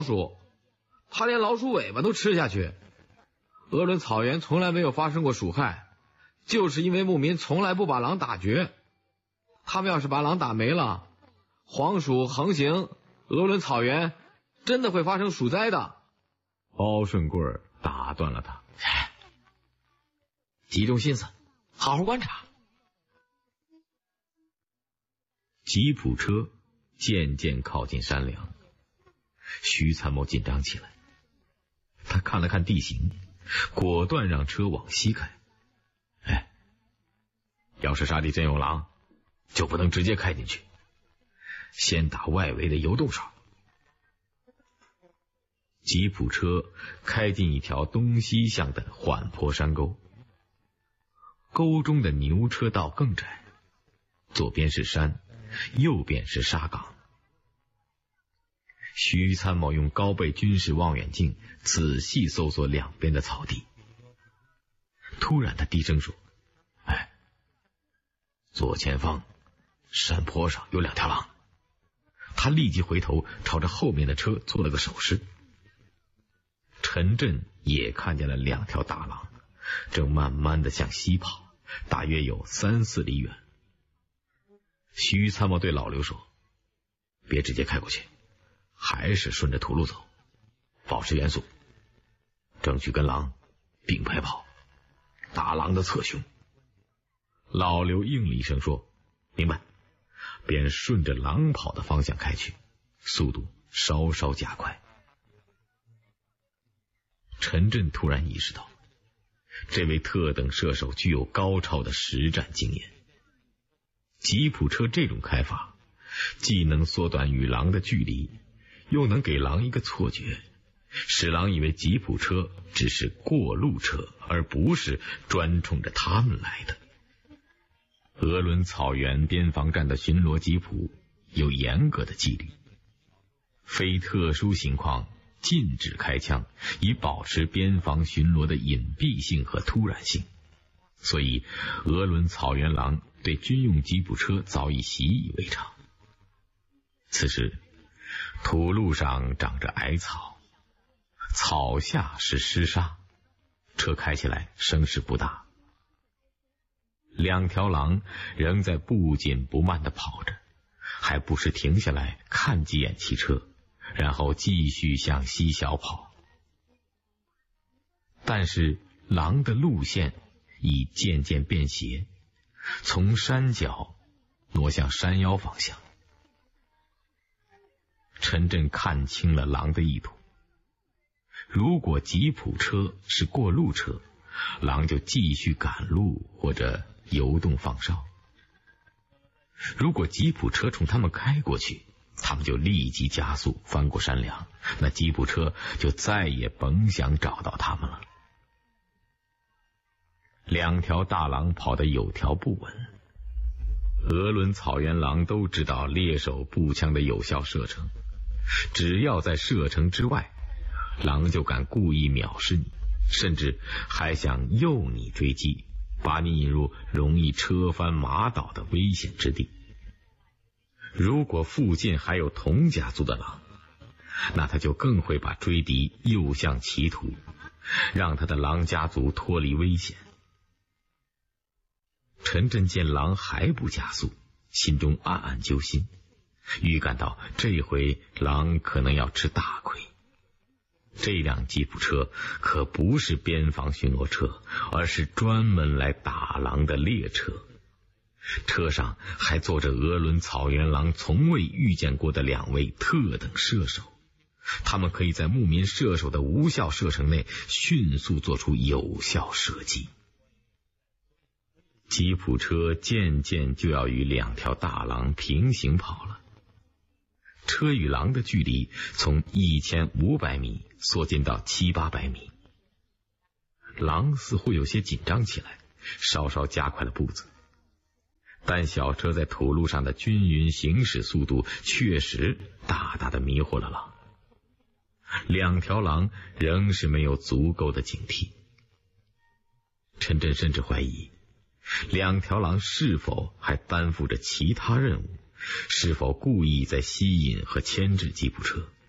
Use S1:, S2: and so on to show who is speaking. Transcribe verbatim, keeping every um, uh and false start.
S1: 鼠，他连老鼠尾巴都吃下去。鄂伦草原从来没有发生过鼠害，就是因为牧民从来不把狼打绝。他们要是把狼打没了，黄鼠横行，鄂伦草原真的会发生鼠灾的。
S2: 包顺贵打断了他：
S3: 集中心思，好好观察。
S2: 吉普车渐渐靠近山梁，徐参谋紧张起来。他看了看地形，果断让车往西开。哎，要是沙地真有狼，就不能直接开进去，先打外围的游动哨。吉普车开进一条东西向的缓坡山沟，沟中的牛车道更窄，左边是山，右边是沙岗。徐参谋用高倍军事望远镜仔细搜索两边的草地。突然他低声说：哎，左前方山坡上有两条狼。他立即回头朝着后面的车做了个手势。陈震也看见了两条大狼，正慢慢的向西跑，大约有三四里远。徐参谋对老刘说：别直接开过去，还是顺着土路走，保持原速，争取跟狼并排跑，打狼的侧胸。老刘应了一声说：明白，便顺着狼跑的方向开去，速度稍稍加快。陈震突然意识到，这位特等射手具有高超的实战经验。吉普车这种开法，既能缩短与狼的距离，又能给狼一个错觉，使狼以为吉普车只是过路车，而不是专冲着他们来的。鄂伦草原边防站的巡逻吉普有严格的纪律，非特殊情况禁止开枪，以保持边防巡逻的隐蔽性和突然性。所以鄂伦草原狼对军用吉普车早已习以为常。此时土路上长着矮草，草下是湿沙，车开起来声势不大。两条狼仍在不紧不慢地跑着，还不时停下来看几眼汽车，然后继续向西小跑。但是狼的路线已渐渐变斜，从山脚挪向山腰方向。陈震看清了狼的意图，如果吉普车是过路车，狼就继续赶路或者游动放哨；如果吉普车冲他们开过去，他们就立即加速翻过山梁，那吉普车就再也甭想找到他们了。两条大狼跑得有条不紊。鄂伦草原狼都知道猎手步枪的有效射程，只要在射程之外，狼就敢故意藐视你，甚至还想诱你追击，把你引入容易车翻马倒的危险之地。如果附近还有同家族的狼，那他就更会把追敌诱向歧途，让他的狼家族脱离危险。陈震见狼还不加速，心中暗暗揪心，预感到这回狼可能要吃大亏。这辆吉普车可不是边防巡逻车，而是专门来打狼的猎车。车上还坐着鄂伦草原狼从未遇见过的两位特等射手，他们可以在牧民射手的无效射程内迅速做出有效射击。吉普车渐渐就要与两条大狼平行跑了，车与狼的距离从一千五百米缩进到七八百米。狼似乎有些紧张起来，稍稍加快了步子，但小车在土路上的均匀行驶速度确实大大的迷惑了狼。两条狼仍是没有足够的警惕。陈震甚至怀疑，两条狼是否还担负着其他任务，是否故意在吸引和牵制吉普车。